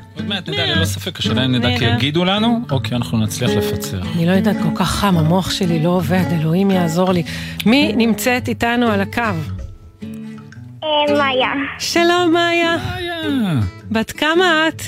עוד מעט נדע, ללא ספק, השאלה אם נדע כי יגידו לנו, או כי אנחנו נצליח לפצר. אני לא יודעת, כל כך חם, המוח שלי לא עובד, אלוהים יעזור לי. מי נמצאת איתנו על הקו? מאיה. שלום מאיה. בת כמה את?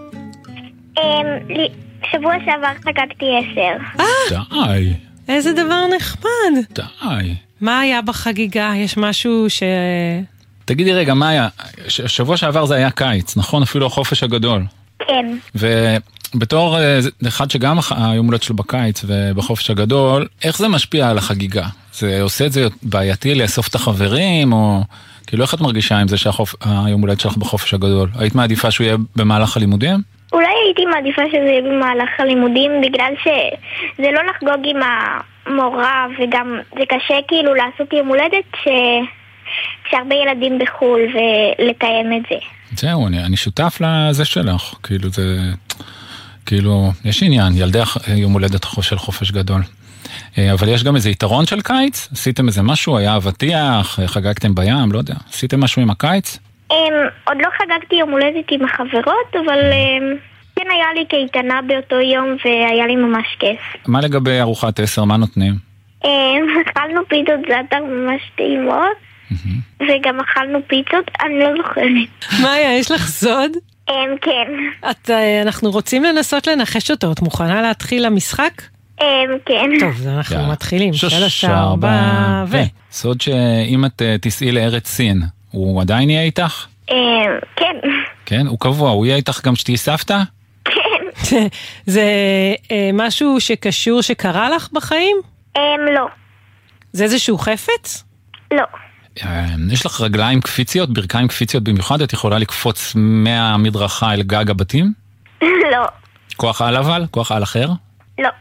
שבוע שעבר חגגתי 10. די. איזה דבר נחמד. די. מה היה בחגיגה? יש משהו ש... תגידי רגע, מאיה, שבוע שעבר זה היה קיץ, נכון? אפילו החופש הגדול. כן. ובתור אחד שגם היום הולד שלו בקיץ ובחופש הגדול, איך זה משפיע על החגיגה? זה עושה את זה בעייתי לאסוף את החברים, או... כאילו איך את מרגישה עם זה שהיום הולד שלך בחופש הגדול? היית מעדיפה שהוא יהיה במהלך הלימודים? אולי הייתי מעדיפה שזה יהיה במהלך הלימודים, בגלל שזה לא לחגוג עם המורה, וגם זה קשה כאילו לעשות יום הולדת כשהרבה ילדים בחול ולתאם את זה. זהו, אני שותף לזה שלך, כאילו זה, כאילו, יש עניין, ילדי יום הולדת של חופש גדול. אבל יש גם איזה יתרון של קיץ? עשיתם איזה משהו, היה אבטיח, חגגתם בים, לא יודע. עשיתם משהו עם הקיץ? עוד לא חגגתי יום הולדת עם החברות, אבל כן היה לי קייטנה באותו יום והיה לי ממש כיף. מה לגבי ארוחת 10, מה נותנים? אכלנו פיצות זאטר ממש טעימות, וגם אכלנו פיצות, אני לא זוכרת. מאיה, יש לך סוד? כן. אנחנו רוצים לנסות לנחש אותו, את מוכנה להתחיל למשחק? כן. טוב, אז אנחנו מתחילים. 3, 4 ו... סוד שאם את תסעי לארץ סין, הוא עדיין יהיה איתך? כן. כן? הוא קבוע, הוא יהיה איתך גם שתהי סבתא? כן. זה משהו שקשור שקרה לך בחיים? לא. זה איזשהו חפץ? לא. יש לך רגליים קפיציות, ברכיים קפיציות במיוחד? את יכולה לקפוץ מהמדרכה אל גג הבתים? לא. כוח על אבל? כוח על אחר? לא.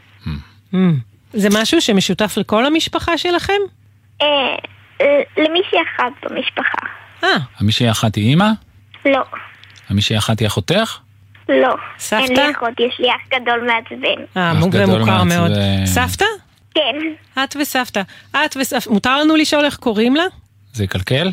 זה משהו שמשותף לכל המשפחה שלכם? למישהי אחת במשפחה. המישהי אחת היא אמא? לא. המישהי אחת היא אחותך? לא. סבתא? אין לי אחות, יש לי אח גדול מעצבן. מוכר מאוד. סבתא? כן. את וסבתא. מותר לנו לשאול איך קוראים לה? זה יקלקל?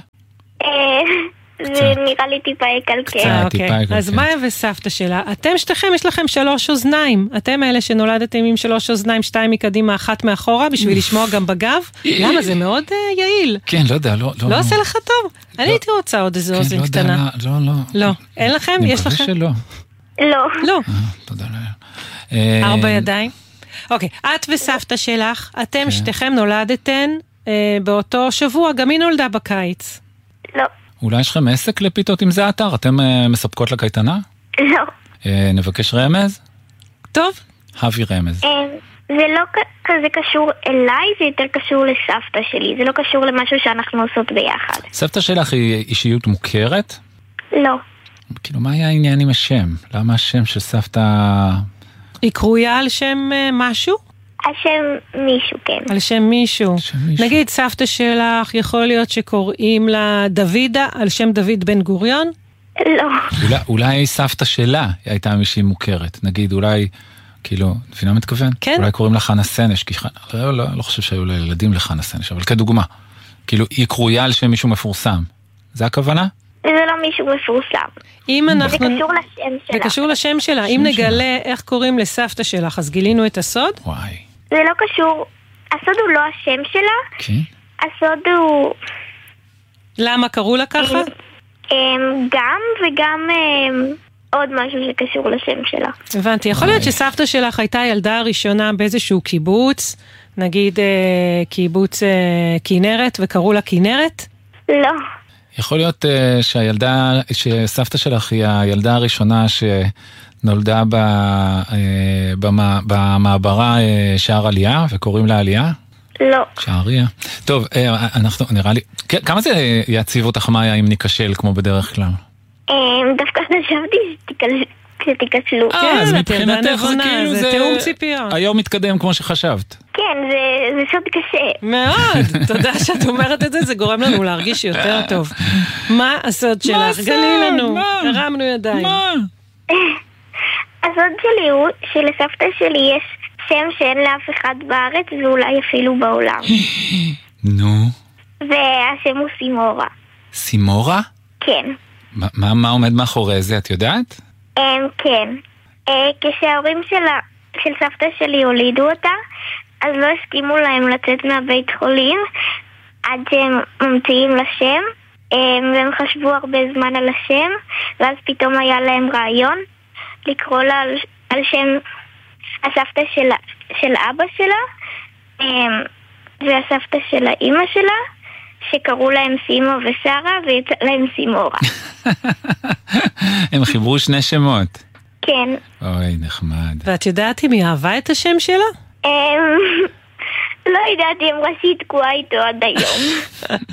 זה נראה לי טיפה יקלקל. אז מאיה וסבתא שלה, אתם שתיכם, יש לכם 3 אוזניים. אתם אלה שנולדתם עם 3 אוזניים, 2 מקדימה, 1 מאחורה, בשביל לשמוע גם בגב. למה? זה מאוד יעיל. כן, לא יודע, לא עושה לך טוב? אני הייתי רוצה עוד איזו אוזן קטנה. לא. אין לכם? יש לכם? אני מקווה שלא. לא. תודה לה. 4 ידיים. אוקיי, את וסבתא שלך, אתם שתיכם נולדתן באותו שבוע, גם היא נולדה בקיץ. לא. אולי יש לכם עסק לפיתות עם זאטר? אתם מספקות לקייטנה? לא. נבקש רמז? טוב. הביא רמז. זה לא כזה קשור אליי, זה יותר קשור לסבתא שלי. זה לא קשור למשהו שאנחנו עושות ביחד. סבתא שלך היא אישיות מוכרת? לא. כאילו, מה היה העניין עם השם? למה השם של סבתא... היא קרויה על שם משהו? על שם מישהו, כן. על שם מישהו. נגיד סבתא שלך, יכול להיות שקוראים לה דוידה, על שם דוד בן גוריון? לא. אולי סבתא שלה הייתה מישהי מוכרת. נגיד, אולי, כאילו, מבינה מתכוון? כן. אולי קוראים לה חנה סנש, כי לא חושב שהיו לילדים לחנה סנש, אבל כדוגמה. כאילו, היא קרויה על שם מישהו מפורסם. זה הכוונה? זה לא מישהו מפורסם. זה קשור לשם שלה. זה קשור לשם שלה. אם נגלה איך קוראים לסבתא שלך, אז גילינו את הסוד? וואי. זה לא קשור. הסוד הוא לא השם שלה. כן. הסוד הוא... למה קראו לה ככה? גם וגם עוד משהו שקשור לשם שלה. הבנתי. יכול להיות שסבתא שלך הייתה ילדה הראשונה באיזשהו קיבוץ, נגיד קיבוץ כינרת, וקראו לה כינרת? לא. יכול להיות שסבתא שלך היא הילדה הראשונה שנולדה במעברה שער עלייה, וקוראים לה עלייה? לא. שעריה. טוב, אנחנו, נראה לי, כמה זה יציב אותך מאיה אם ניקשל כמו בדרך כלל? דווקא חשבתי שתיקשלו. אז מבחינתך זה כאילו זה תיאום ציפיות. היום מתקדם כמו שחשבת. כן, זה סוד קשה. מאוד, תודה שאת אומרת את זה, זה גורם לנו להרגיש יותר טוב. מה הסוד שלך? גלי לנו, הרמנו ידיים. הסוד שלי הוא שלסבתא שלי יש שם שאין לאף אחד בארץ ואולי אפילו בעולם. נו. והשם הוא סימורה. סימורה? כן. מה עומד מאחורי זה, את יודעת? כן. כשההורים של סבתא שלי הולידו אותה, אז לא הסכימו להם לצאת מהבית חולים עד שהם ממציאים לה שם, והם חשבו הרבה זמן על השם, ואז פתאום היה להם רעיון לקרוא לה על שם הסבתא של אבא שלה והסבתא של האמא שלה, שקראו להם סימו ושרה, ויצא להם סימורה. הם חיברו שני שמות. כן. אוי, נחמד. ואת יודעת אם היא אהבה את השם שלה? לא ידעתי אם ראשית תקועה איתו עד היום.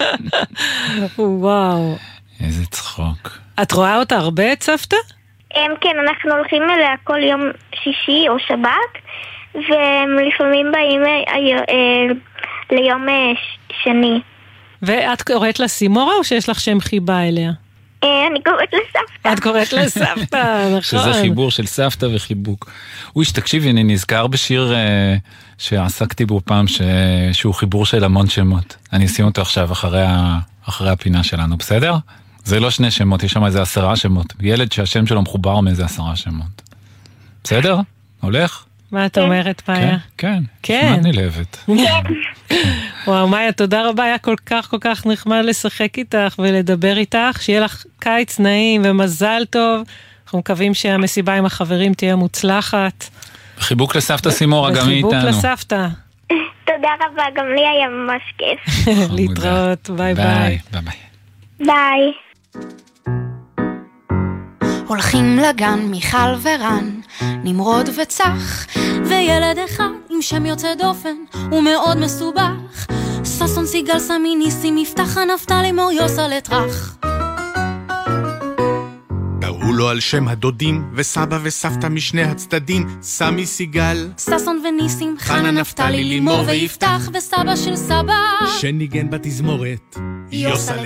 וואו. איזה צחוק. את רואה אותה הרבה את סבתא? כן, אנחנו הולכים אליה כל יום שישי או שבת, ולפעמים באים ליום שני. ואת קוראת לה סימורה או שיש לך שם חיבה אליה? אני קוראת לסבתא. את קוראת לסבתא, נכון. שזה חיבור של סבתא וחיבוק. תקשיבי, אני נזכר בשיר שעסקתי בו פעם, שהוא חיבור של המון שמות. אני אשים אותו עכשיו אחרי הפינה שלנו, בסדר? זה לא 2 שמות, יש שם איזה 10 שמות. ילד שהשם שלו מחובר מאיזה 10 שמות. בסדר? הולך? מה את אומרת, מאיה? כן. כן. שמעת נלהבת. וואו, מאיה, תודה רבה, היה כל כך נחמד לשחק איתך ולדבר איתך, שיהיה לך קיץ נעים ומזל טוב. אנחנו מקווים שהמסיבה עם החברים תהיה מוצלחת. חיבוק לסבתא סימורה, גם היא איתנו. וחיבוק לסבתא. תודה רבה, גם לי היה ממש כיף. להתראות, ביי ביי. ביי. הולכים לגן מיכל ורן, נמרוד וצח, וילד אחד עם שם יוצא דופן ומאוד מסובך, ששון סיגל סמי ניסים מבטח נפתלי מור יוסה לטרח. קראו לו על שם הדודים וסבא וסבתא משני הצדדים, סמי סיגל, ששון וניסים, חנה נפתלי לימור ויפתח, וסבא של סבא שניגן בתזמורת יוסה